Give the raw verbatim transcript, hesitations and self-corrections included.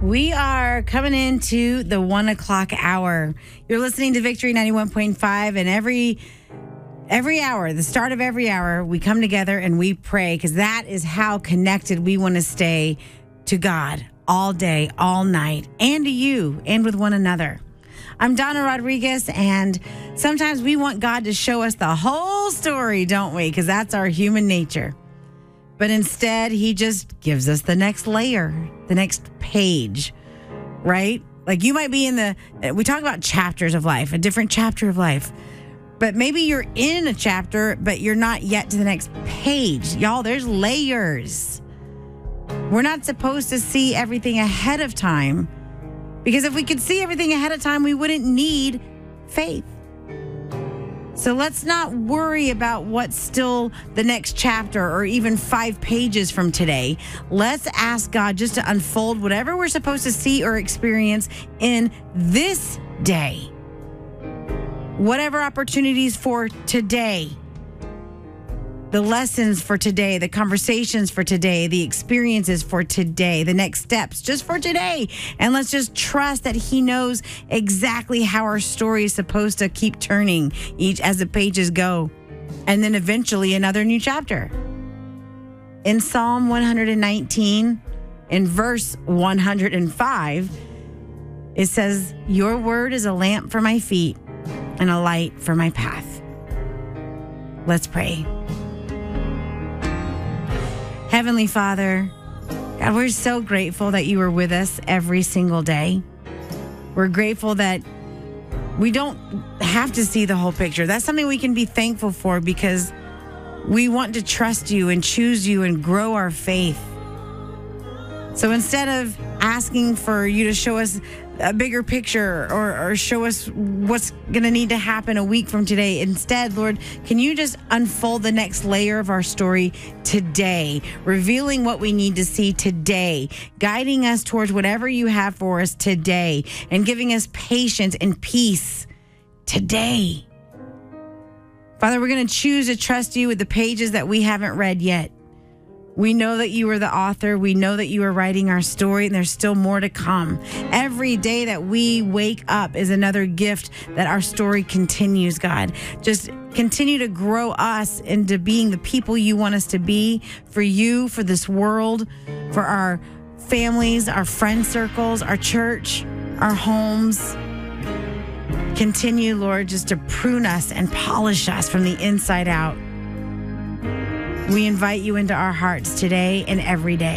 We are coming into the one o'clock hour. You're listening to Victory ninety-one point five, and every every hour, the start of every hour, we come together and we pray, because that is how connected we want to stay to God all day, all night, and to you and with one another. I'm Donna Rodriguez, and sometimes we want God to show us the whole story, don't we? Because that's our human nature. But instead, he just gives us the next layer, the next page, right? Like you might be in the, we talk about chapters of life, a different chapter of life. But maybe you're in a chapter, but you're not yet to the next page. Y'all, there's layers. We're not supposed to see everything ahead of time, because if we could see everything ahead of time, we wouldn't need faith. So let's not worry about what's still the next chapter or even five pages from today. Let's ask God just to unfold whatever we're supposed to see or experience in this day. Whatever opportunities for today, the lessons for today, the conversations for today, the experiences for today, the next steps just for today. And let's just trust that he knows exactly how our story is supposed to keep turning each as the pages go. And then eventually another new chapter. In Psalm one nineteen, in verse one hundred five, it says, "Your word is a lamp for my feet and a light for my path." Let's pray. Heavenly Father, God, we're so grateful that you are with us every single day. We're grateful that we don't have to see the whole picture. That's something we can be thankful for, because we want to trust you and choose you and grow our faith. So instead of asking for you to show us a bigger picture or, or show us what's going to need to happen a week from today, instead, Lord, can you just unfold the next layer of our story today, revealing what we need to see today, guiding us towards whatever you have for us today, and giving us patience and peace today. Father, we're going to choose to trust you with the pages that we haven't read yet. We know that you are the author. We know that you are writing our story, and there's still more to come. Every day that we wake up is another gift that our story continues, God. Just continue to grow us into being the people you want us to be, for you, for this world, for our families, our friend circles, our church, our homes. Continue, Lord, just to prune us and polish us from the inside out. We invite you into our hearts today and every day.